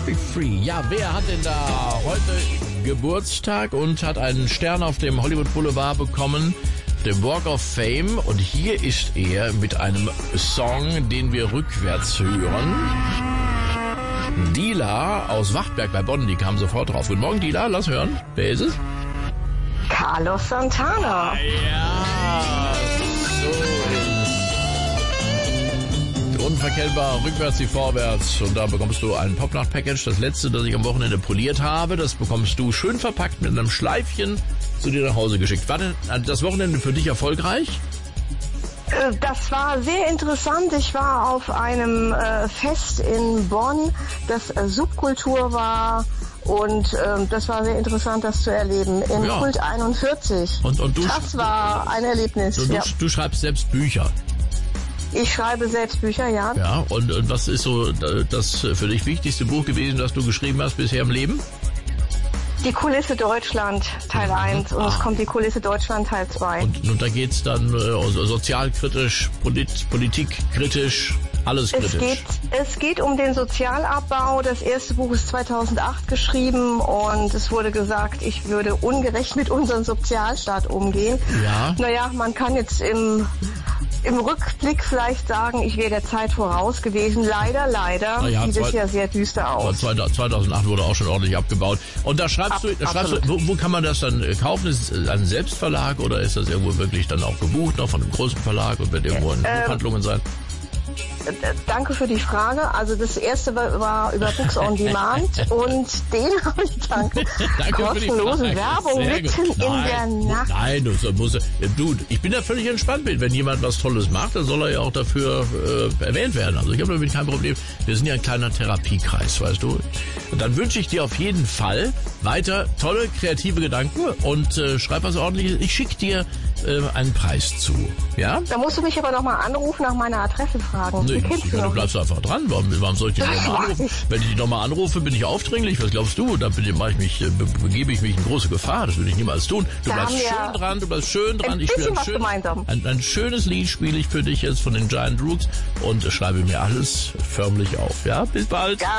Be Free. Ja, wer hat denn da heute Geburtstag und hat einen Stern auf dem Hollywood Boulevard bekommen, dem Walk of Fame? Und hier ist er mit einem Song, den wir rückwärts hören. Dila aus Wachtberg bei Bonn, die kam sofort drauf. Guten Morgen, Dila, lass hören. Wer ist es? Carlos Santana. Ja, so ist unverkennbar, rückwärts wie vorwärts. Und da bekommst du ein Popnacht-Package, das letzte, das ich am Wochenende poliert habe. Das bekommst du schön verpackt mit einem Schleifchen zu dir nach Hause geschickt. War denn das Wochenende für dich erfolgreich? Das war sehr interessant. Ich war auf einem Fest in Bonn, das Subkultur war. Und das war sehr interessant, das zu erleben. In Kult 41. Und du das war ein Erlebnis. Du schreibst selbst Bücher. Ich schreibe selbst Bücher, ja. Ja, und was ist so das für dich wichtigste Buch gewesen, das du geschrieben hast bisher im Leben? Die Kulisse Deutschland, Teil 1. Und es kommt die Kulisse Deutschland, Teil 2. Und da geht's dann sozialkritisch, politikkritisch, alles kritisch. Es geht um den Sozialabbau. Das erste Buch ist 2008 geschrieben und es wurde gesagt, ich würde ungerecht mit unserem Sozialstaat umgehen. Ja. Naja, man kann jetzt im Rückblick vielleicht sagen, ich wäre der Zeit voraus gewesen. Leider sieht es ja sehr düster aus. 2008 wurde auch schon ordentlich abgebaut. Und da schreibst du, wo kann man das dann kaufen? Ist es ein Selbstverlag oder ist das irgendwo wirklich dann auch gebucht, noch von einem großen Verlag und wird irgendwo in Buchhandlungen sein? Danke für die Frage. Also das erste war über Books on Demand und den habe ich dank kostenlose Werbung mitten in der Nacht. Nein, ich bin da völlig entspannt mit. Wenn jemand was Tolles macht, dann soll er ja auch dafür erwähnt werden. Also ich habe damit kein Problem. Wir sind ja ein kleiner Therapiekreis, weißt du. Und dann wünsche ich dir auf jeden Fall weiter tolle kreative Gedanken und schreib was Ordentliches. Ich schicke dir einen Preis zu. Ja? Da musst du mich aber nochmal anrufen, nach meiner Adresse fragen. Nee, du bleibst einfach dran. Warum soll ich dich nochmal anrufen? Wenn ich dich nochmal anrufe, bin ich aufdringlich. Was glaubst du? Da begebe ich mich in große Gefahr. Das würde ich niemals tun. Du bleibst schön dran. Ein schönes Lied spiele ich für dich jetzt von den Giant Rooks und schreibe mir alles förmlich auf. Ja, bis bald.